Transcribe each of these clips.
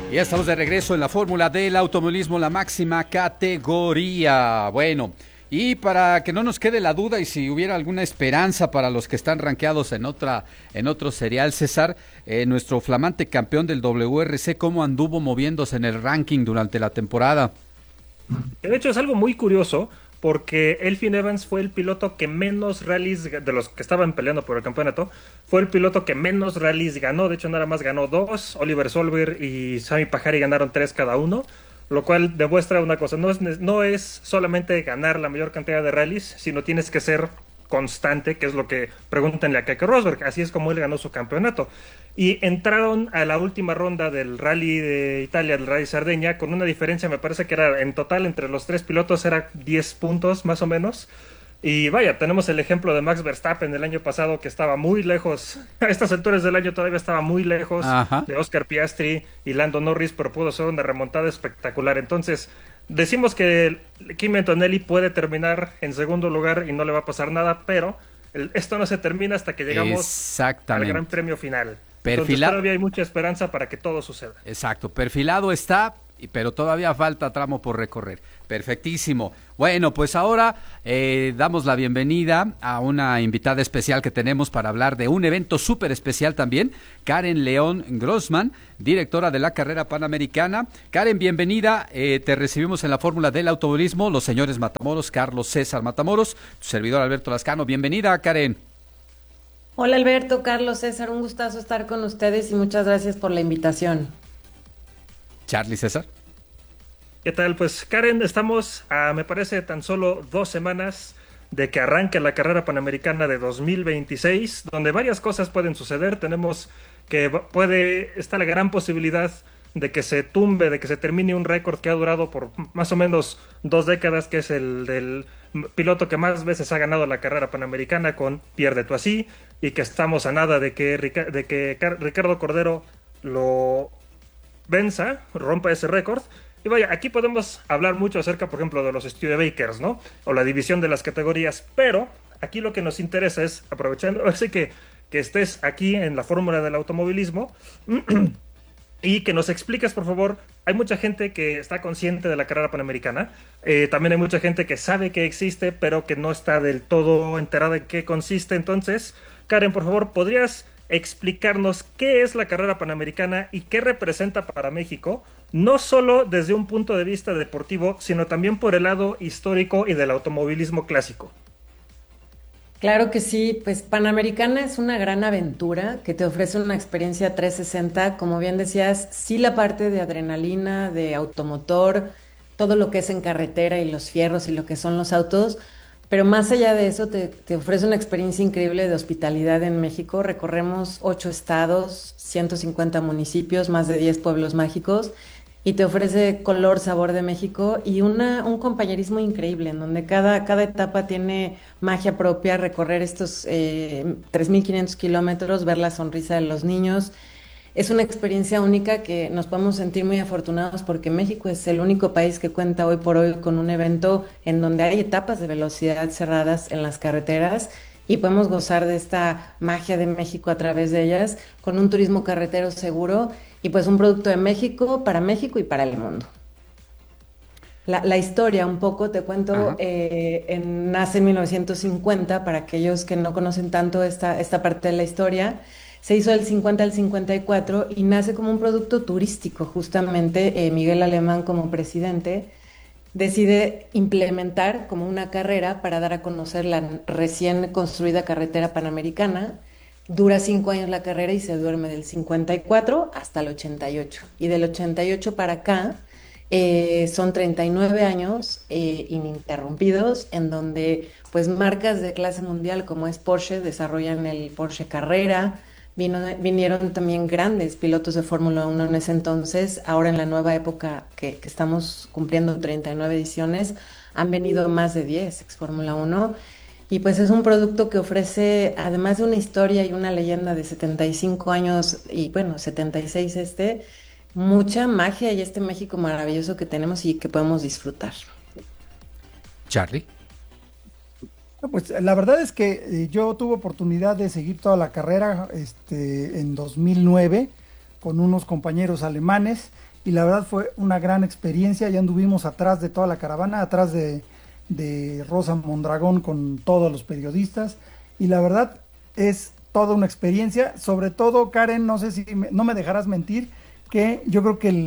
Y ya estamos de regreso en la fórmula del automovilismo, la máxima categoría. Bueno, y para que no nos quede la duda y si hubiera alguna esperanza para los que están rankeados en otro serial, César, nuestro flamante campeón del WRC, ¿cómo anduvo moviéndose en el ranking durante la temporada? De hecho, es algo muy curioso porque Elfyn Evans fue el piloto que menos rallies, de los que estaban peleando por el campeonato, fue el piloto que menos rallies ganó. De hecho, nada más ganó 2. Oliver Solberg y Sami Pajari ganaron 3 cada uno, lo cual demuestra una cosa: no es solamente ganar la mayor cantidad de rallies, sino tienes que ser constante, que es lo que pregúntenle a Keke Rosberg. Así es como él ganó su campeonato. Y entraron a la última ronda del Rally de Italia, del Rally Sardeña, con una diferencia, me parece que era en total entre los tres pilotos, era 10 puntos más o menos. Y vaya, tenemos el ejemplo de Max Verstappen el año pasado, que estaba muy lejos, a estas alturas del año todavía estaba muy lejos. Ajá. De Oscar Piastri y Lando Norris, pero pudo ser una remontada espectacular. Entonces, decimos que Kimi Antonelli puede terminar en segundo lugar y no le va a pasar nada, pero esto no se termina hasta que llegamos al Gran Premio final. Entonces todavía hay mucha esperanza para que todo suceda. Exacto, perfilado está, pero todavía falta tramo por recorrer. Perfectísimo. Bueno, pues ahora damos la bienvenida a una invitada especial que tenemos para hablar de un evento súper especial también, Karen León Grossman, directora de la carrera panamericana. Karen, bienvenida, te recibimos en la fórmula del automovilismo, los señores Matamoros, Carlos César Matamoros, tu servidor Alberto Lascano. Bienvenida, Karen. Hola Alberto, Carlos, César, un gustazo estar con ustedes y muchas gracias por la invitación. Charlie, César. ¿Qué tal? Pues Karen, estamos a, me parece, tan solo 2 semanas de que arranque la carrera panamericana de 2026, donde varias cosas pueden suceder. Tenemos que está la gran posibilidad de que se tumbe, de que se termine un récord que ha durado por más o menos 2 décadas, que es el del piloto que más veces ha ganado la carrera panamericana, con Pierre de Toisy, y que estamos a nada de que Ricardo Cordero lo venza, rompa ese récord. Y vaya, aquí podemos hablar mucho acerca, por ejemplo, de los Studebakers, ¿no? O la división de las categorías, pero aquí lo que nos interesa es, aprovechando, así que estés aquí en la fórmula del automovilismo y que nos expliques, por favor. Hay mucha gente que está consciente de la carrera panamericana, también hay mucha gente que sabe que existe, pero que no está del todo enterada en qué consiste. Entonces, Karen, por favor, ¿podrías explicarnos qué es la carrera panamericana y qué representa para México, no solo desde un punto de vista deportivo, sino también por el lado histórico y del automovilismo clásico? Claro que sí, pues Panamericana es una gran aventura que te ofrece una experiencia 360, como bien decías, sí, la parte de adrenalina, de automotor, todo lo que es en carretera y los fierros y lo que son los autos, pero más allá de eso te ofrece una experiencia increíble de hospitalidad en México. Recorremos 8 estados, 150 municipios, más de 10 pueblos mágicos, y te ofrece color, sabor de México y un compañerismo increíble, en donde cada etapa tiene magia propia. Recorrer estos 3.500 kilómetros, ver la sonrisa de los niños, es una experiencia única que nos podemos sentir muy afortunados, porque México es el único país que cuenta hoy por hoy con un evento en donde hay etapas de velocidad cerradas en las carreteras y podemos gozar de esta magia de México a través de ellas, con un turismo carretero seguro y pues un producto de México y para el mundo. La historia un poco, te cuento, nace en 1950, para aquellos que no conocen tanto esta parte de la historia. Se hizo del 50 al 54 y nace como un producto turístico. Justamente Miguel Alemán, como presidente, decide implementar como una carrera para dar a conocer la recién construida carretera panamericana. Dura 5 años la carrera y se duerme del 54 hasta el 88. Y del 88 para acá son 39 años ininterrumpidos, en donde pues marcas de clase mundial como es Porsche desarrollan el Porsche Carrera. Vinieron también grandes pilotos de Fórmula 1 en ese entonces. Ahora, en la nueva época que estamos cumpliendo 39 ediciones, han venido más de 10 ex Fórmula 1. Y pues es un producto que ofrece, además de una historia y una leyenda de 75 años, y bueno, 76 mucha magia y este México maravilloso que tenemos y que podemos disfrutar. Charlie. Pues la verdad es que yo tuve oportunidad de seguir toda la carrera en 2009 con unos compañeros alemanes, y la verdad fue una gran experiencia. Ya anduvimos atrás de toda la caravana, atrás de Rosa Mondragón con todos los periodistas, y la verdad es toda una experiencia. Sobre todo, Karen, no sé si no me dejarás mentir, que yo creo que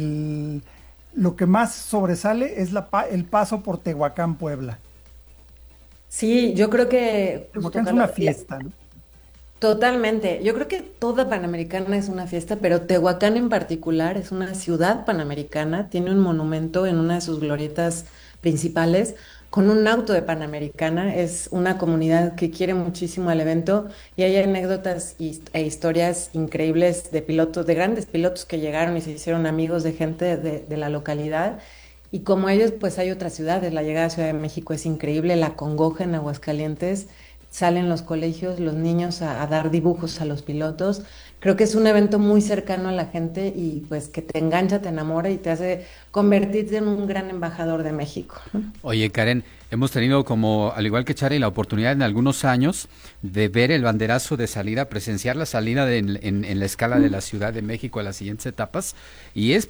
lo que más sobresale es el paso por Tehuacán, Puebla. Sí, yo creo que justo, Tehuacán es una Carlos, fiesta, ¿no? totalmente. Yo creo que toda Panamericana es una fiesta, pero Tehuacán en particular es una ciudad panamericana, tiene un monumento en una de sus glorietas principales con un auto de Panamericana. Es una comunidad que quiere muchísimo al evento y hay anécdotas e historias increíbles de pilotos, de grandes pilotos que llegaron y se hicieron amigos de gente de la localidad. Y como ellos, pues hay otras ciudades. La llegada a Ciudad de México es increíble, la Congoja en Aguascalientes. Salen los colegios, los niños a dar dibujos a los pilotos. Creo que es un evento muy cercano a la gente y pues que te engancha, te enamora y te hace convertirte en un gran embajador de México, ¿no? Oye, Karen, hemos tenido como, al igual que Charlie, la oportunidad en algunos años de ver el banderazo de salida, presenciar la salida en la escala de la Ciudad de México a las siguientes etapas, y es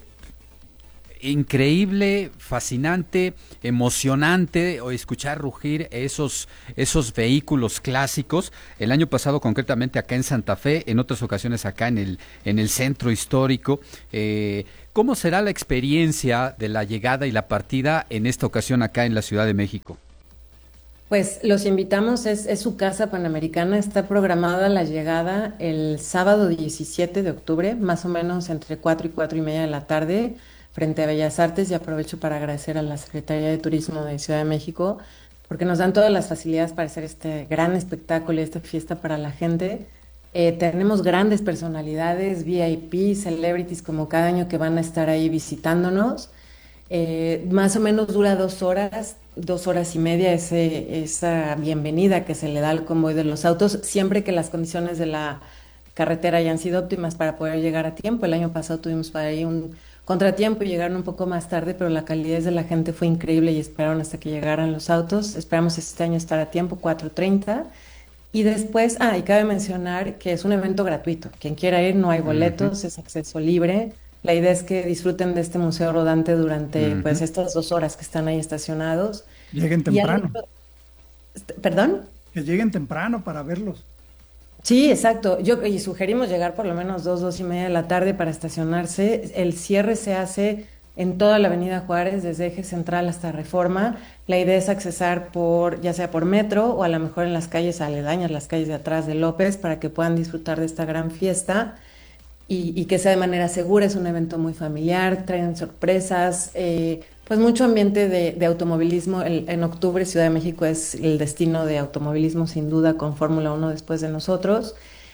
increíble, fascinante, emocionante o escuchar rugir esos vehículos clásicos. El año pasado concretamente acá en Santa Fe, en otras ocasiones acá en el centro histórico. ¿Cómo será la experiencia de la llegada y la partida en esta ocasión acá en la Ciudad de México? Pues los invitamos, es su casa Panamericana, está programada la llegada el sábado 17 de octubre, más o menos entre 4 y 4 y media de la tarde, frente a Bellas Artes, y aprovecho para agradecer a la Secretaría de Turismo de Ciudad de México porque nos dan todas las facilidades para hacer este gran espectáculo y esta fiesta para la gente. Tenemos grandes personalidades, VIP, celebrities, como cada año, que van a estar ahí visitándonos. Más o menos dura 2 horas y media esa bienvenida que se le da al convoy de los autos, siempre que las condiciones de la carretera hayan sido óptimas para poder llegar a tiempo. El año pasado tuvimos para ahí un contratiempo y llegaron un poco más tarde, pero la calidez de la gente fue increíble y esperaron hasta que llegaran los autos. Esperamos este año estar a tiempo, 4:30. Y después, y cabe mencionar que es un evento gratuito. Quien quiera ir, no hay boletos, es acceso libre. La idea es que disfruten de este museo rodante durante pues estas 2 horas que están ahí estacionados. Lleguen temprano. ¿Perdón? Que lleguen temprano para verlos. Sí, exacto. Y sugerimos llegar por lo menos 2:30 de la tarde para estacionarse. El cierre se hace en toda la Avenida Juárez, desde Eje Central hasta Reforma. La idea es accesar ya sea por metro o a lo mejor en las calles aledañas, las calles de atrás de López, para que puedan disfrutar de esta gran fiesta y que sea de manera segura. Es un evento muy familiar, traen sorpresas, pues mucho ambiente de automovilismo. En octubre Ciudad de México es el destino de automovilismo sin duda, con Fórmula 1 después de nosotros.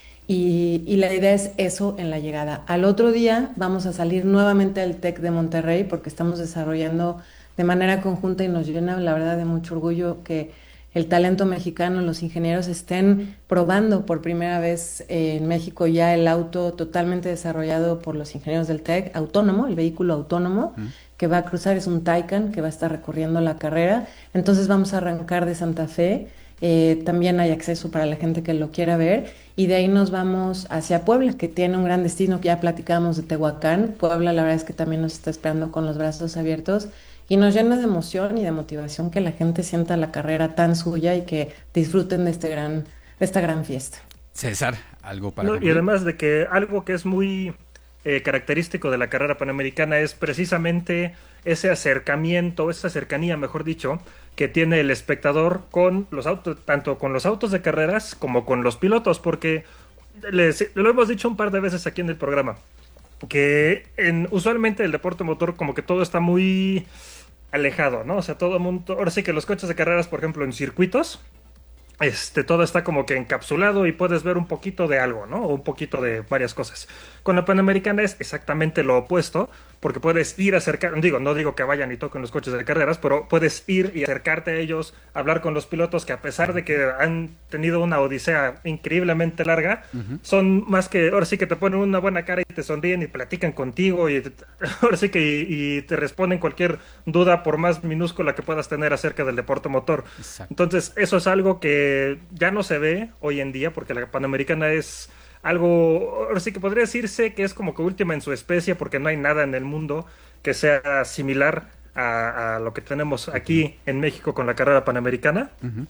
Y la idea es eso en la llegada. Al otro día vamos a salir nuevamente al TEC de Monterrey porque estamos desarrollando de manera conjunta y nos llena la verdad de mucho orgullo que el talento mexicano, los ingenieros estén probando por primera vez en México ya el auto totalmente desarrollado por los ingenieros del TEC, autónomo, el vehículo autónomo que va a cruzar. Es un Taycan que va a estar recorriendo la carrera. Entonces vamos a arrancar de Santa Fe. También hay acceso para la gente que lo quiera ver, y de ahí nos vamos hacia Puebla, que tiene un gran destino. Que ya platicábamos de Tehuacán. Puebla, la verdad es que también nos está esperando con los brazos abiertos y nos llena de emoción y de motivación que la gente sienta la carrera tan suya y que disfruten de esta gran fiesta. César, algo para Y además de que algo que es muy característico de la carrera panamericana es precisamente ese acercamiento, esa cercanía, mejor dicho, que tiene el espectador con los autos, tanto con los autos de carreras como con los pilotos, porque lo hemos dicho un par de veces aquí en el programa, que usualmente el deporte motor como que todo está muy alejado, ¿no? O sea, todo el mundo, ahora sí que los coches de carreras, por ejemplo, en circuitos, todo está como que encapsulado y puedes ver un poquito de algo, ¿no? O un poquito de varias cosas. Con la Panamericana es exactamente lo opuesto, porque puedes ir a no digo que vayan y toquen los coches de carreras, pero puedes ir y acercarte a ellos, hablar con los pilotos que, a pesar de que han tenido una odisea increíblemente larga, son más que, ahora sí que te ponen una buena cara y te sonríen y platican contigo y ahora sí que y te responden cualquier duda, por más minúscula que puedas tener acerca del deporte motor. Exacto. Entonces, eso es algo que ya no se ve hoy en día, porque la Panamericana es algo, ahora sí que podría decirse que es como que última en su especie, porque no hay nada en el mundo que sea similar a lo que tenemos aquí en México con la carrera panamericana.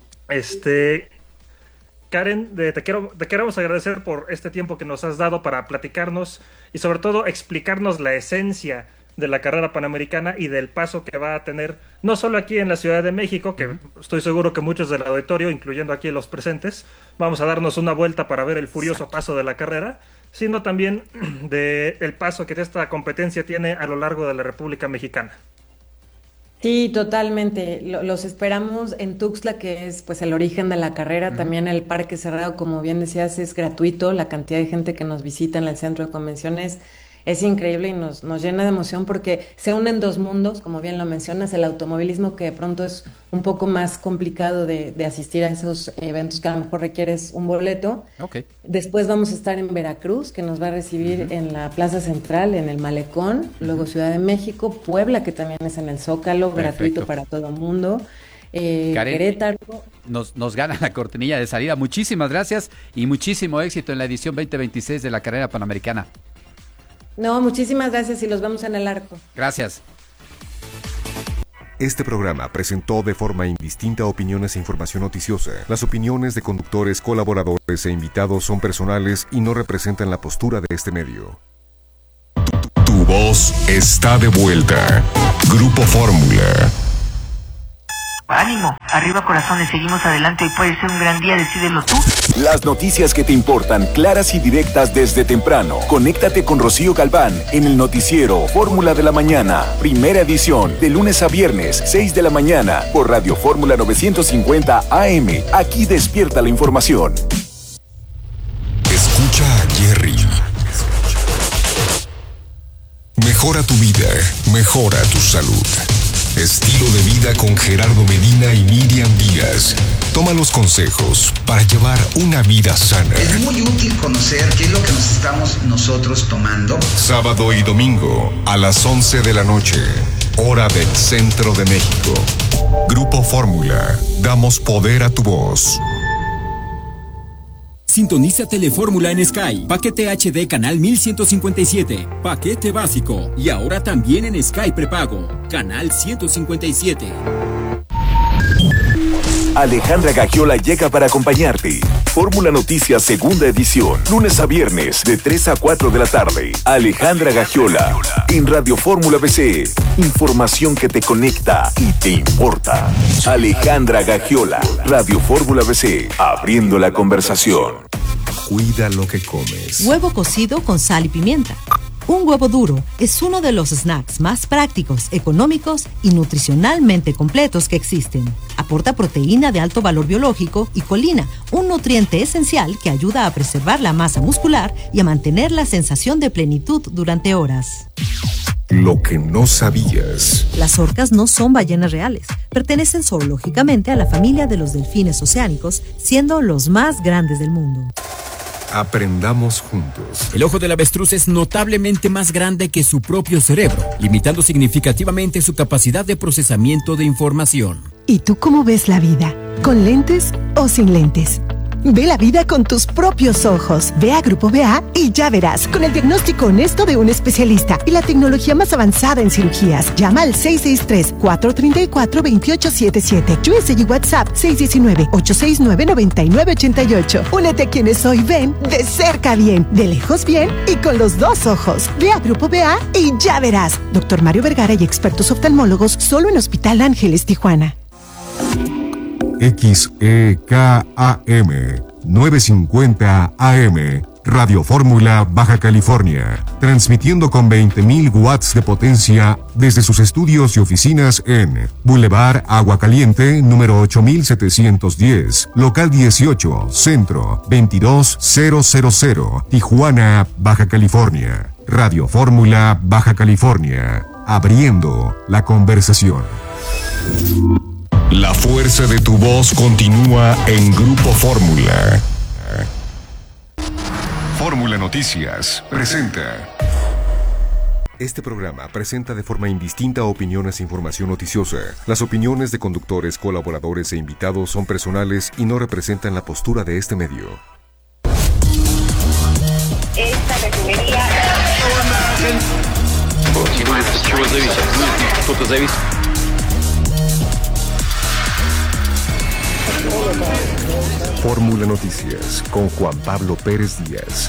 Karen, te queremos agradecer por este tiempo que nos has dado para platicarnos y sobre todo explicarnos la esencia de la carrera panamericana y del paso que va a tener, no solo aquí en la Ciudad de México, que estoy seguro que muchos del auditorio, incluyendo aquí los presentes, vamos a darnos una vuelta para ver el furioso paso de la carrera, sino también el paso que esta competencia tiene a lo largo de la República Mexicana. Sí, totalmente. Los esperamos en Tuxtla, que es pues el origen de la carrera. También el Parque Cerrado, como bien decías, es gratuito. La cantidad de gente que nos visita en el centro de convenciones es increíble y nos llena de emoción porque se unen dos mundos, como bien lo mencionas, el automovilismo, que de pronto es un poco más complicado de asistir a esos eventos que a lo mejor requieres un boleto. Okay. Después vamos a estar en Veracruz, que nos va a recibir en la Plaza Central, en el Malecón, luego Ciudad de México, Puebla, que también es en el Zócalo, gratuito para todo el mundo. Karen, Querétaro. Nos gana la cortinilla de salida. Muchísimas gracias y muchísimo éxito en la edición 2026 de la carrera panamericana. No, muchísimas gracias y los vemos en el arco. Gracias. Este programa presentó de forma indistinta opiniones e información noticiosa. Las opiniones de conductores, colaboradores e invitados son personales y no representan la postura de este medio. Tu voz está de vuelta. Grupo Fórmula. Ánimo, arriba corazones, seguimos adelante, hoy puede ser un gran día, decídelo tú. Las noticias que te importan, claras y directas desde temprano. Conéctate con Rocío Galván en el noticiero Fórmula de la Mañana, primera edición, de lunes a viernes, 6 de la mañana, por Radio Fórmula 950 AM. Aquí despierta la información. Escucha a Jerry. Mejora tu vida, mejora tu salud. Estilo de vida con Gerardo Medina y Miriam Díaz. Toma los consejos para llevar una vida sana. Es muy útil conocer qué es lo que nos estamos nosotros tomando. Sábado y domingo a las 11 de la noche, hora del centro de México. Grupo Fórmula, damos poder a tu voz. Sintoniza Telefórmula en Sky. Paquete HD canal 1157. Paquete básico. Y ahora también en Sky prepago. Canal 157. Alejandra Gagiola llega para acompañarte. Fórmula Noticias segunda edición, lunes a viernes de 3 a 4 de la tarde. Alejandra Gagiola en Radio Fórmula BC. Información que te conecta y te importa. Alejandra Gagiola, Radio Fórmula BC, abriendo la conversación. Cuida lo que comes. Huevo cocido con sal y pimienta. Un huevo duro es uno de los snacks más prácticos, económicos y nutricionalmente completos que existen. Aporta proteína de alto valor biológico y colina, un nutriente esencial que ayuda a preservar la masa muscular y a mantener la sensación de plenitud durante horas. Lo que no sabías. Las orcas no son ballenas reales. Pertenecen zoológicamente a la familia de los delfines oceánicos, siendo los más grandes del mundo. Aprendamos juntos. El ojo del avestruz es notablemente más grande que su propio cerebro, limitando significativamente su capacidad de procesamiento de información. ¿Y tú cómo ves la vida? ¿Con lentes o sin lentes? Ve la vida con tus propios ojos. Ve a Grupo BA y ya verás, con el diagnóstico honesto de un especialista y la tecnología más avanzada en cirugías. Llama al 663-434-2877. USA y WhatsApp 619-869-9988. Únete a quienes hoy ven de cerca bien, de lejos bien y con los dos ojos. Ve a Grupo BA y ya verás. Dr. Mario Vergara y expertos oftalmólogos solo en Hospital Ángeles, Tijuana. XEKAM 950 AM, Radio Fórmula, Baja California, transmitiendo con 20.000 watts de potencia desde sus estudios y oficinas en Boulevard Agua Caliente, número 8710, local 18, centro 22000, Tijuana, Baja California. Radio Fórmula, Baja California, abriendo la conversación. La fuerza de tu voz continúa en Grupo Fórmula. Fórmula Noticias presenta. Este programa presenta de forma indistinta opiniones e información noticiosa. Las opiniones de conductores, colaboradores e invitados son personales y no representan la postura de este medio. него зависит. Кто-то зависит. Fórmula Noticias con Juan Pablo Pérez Díaz.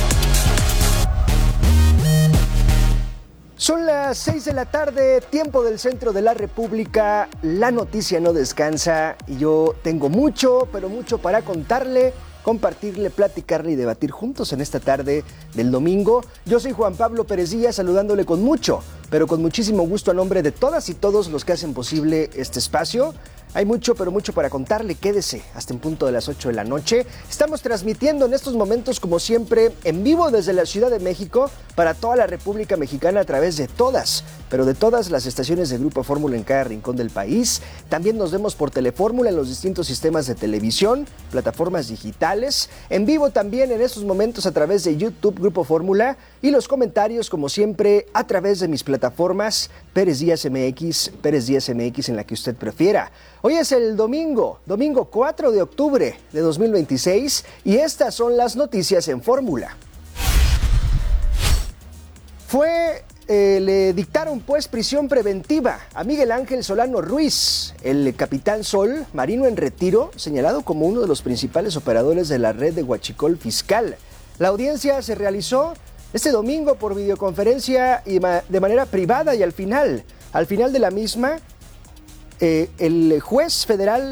Son las 6 de la tarde, tiempo del centro de la República. La noticia no descansa y yo tengo mucho, pero mucho para contarle, compartirle, platicarle y debatir juntos en esta tarde del domingo. Yo soy Juan Pablo Pérez Díaz, saludándole con mucho, pero con muchísimo gusto a nombre de todas y todos los que hacen posible este espacio. Hay mucho, pero mucho para contarle. Quédese hasta en punto de las 8 de la noche. Estamos transmitiendo en estos momentos, como siempre, en vivo desde la Ciudad de México para toda la República Mexicana a través de todas, pero de todas las estaciones de Grupo Fórmula en cada rincón del país. También nos vemos por Telefórmula en los distintos sistemas de televisión, plataformas digitales. En vivo también en estos momentos a través de YouTube Grupo Fórmula y los comentarios, como siempre, a través de mis plataformas Pérez Díaz MX en la que usted prefiera. Hoy es el domingo 4 de octubre de 2026 y estas son las noticias en Fórmula. Le dictaron pues prisión preventiva a Miguel Ángel Solano Ruiz, el capitán Sol, marino en retiro, señalado como uno de los principales operadores de la red de huachicol fiscal. La audiencia se realizó este domingo por videoconferencia y de manera privada y al final de la misma, el juez federal